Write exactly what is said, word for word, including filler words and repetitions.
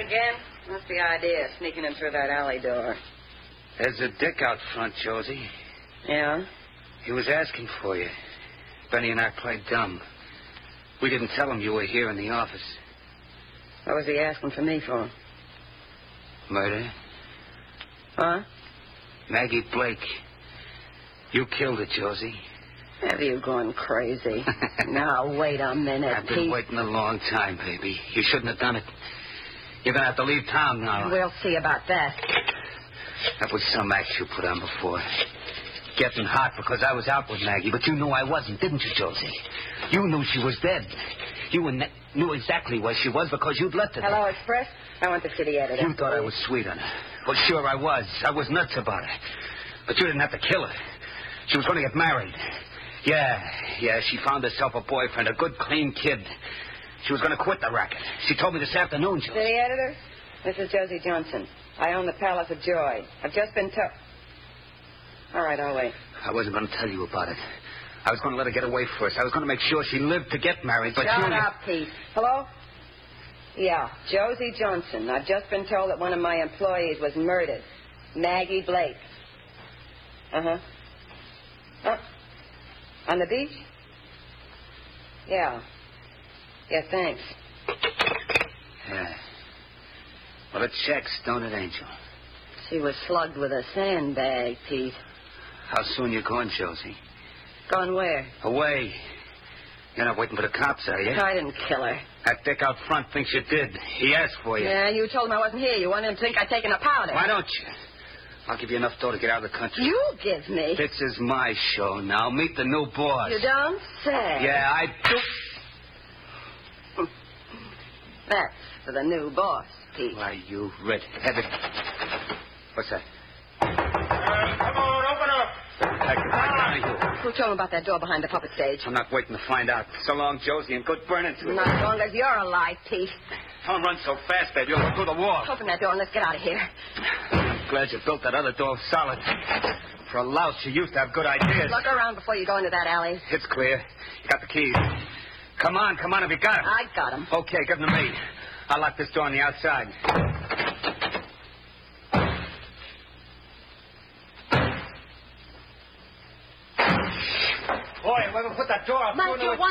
again? What's the idea, sneaking in through that alley door? There's a dick out front, Josie. Yeah? He was asking for you. Benny and I played dumb. We didn't tell him you were here in the office. What was he asking for me for? Murder? Huh? Maggie Blake. You killed her, Josie. Have you gone crazy? Now, wait a minute, I've been Pete. waiting a long time, baby. You shouldn't have done it. You're going to have to leave town now. We'll see about that. That was some act you put on before. Getting hot because I was out with Maggie, but you knew I wasn't, didn't you, Josie? You knew she was dead. You knew exactly where she was because you'd left her. Hello, Express? I want the city editor. You thought I was sweet on her. Well, sure I was. I was nuts about her. But you didn't have to kill her. She was going to get married. Yeah, yeah, she found herself a boyfriend, a good, clean kid. She was going to quit the racket. She told me this afternoon, Josie. City editor? This is Josie Johnson. I own the Palace of Joy. I've just been told... All right, I'll wait. I wasn't going to tell you about it. I was going to let her get away first. I was going to make sure she lived to get married, but Shut you... up, Pete. Hello? Yeah, Josie Johnson. I've just been told that one of my employees was murdered. Maggie Blake. Uh-huh. Oh. On the beach? Yeah. Yeah, thanks. Yeah. Well, it checks, don't it, Angel? She was slugged with a sandbag, Pete. How soon you going, Josie? Gone where? Away. You're not waiting for the cops, are you? I didn't kill her. That dick out front thinks you did. He asked for you. Yeah, you told him I wasn't here. You wanted him to think I'd taken a powder. Why don't you? I'll give you enough dough to get out of the country. You give me? This is my show now. Meet the new boss. You don't say. Yeah, I do. That's for the new boss, Pete. Why, you red-headed... What's that? Uh, come on, open up. Heck, if I can, you. Who told him about that door behind the puppet stage? I'm not waiting to find out. So long, Josie, and good burning to you. Not as long as you're alive, Pete. Don't run so fast, baby. You'll go through the wall. Open that door and let's get out of here. I'm glad you built that other door solid. For a louse, you used to have good ideas. Look around before you go into that alley. It's clear. You got the keys. Come on, come on. Have you got them? I got them. Okay, give them to me. I'll lock this door on the outside. Boy, whoever put that door up... Mike, you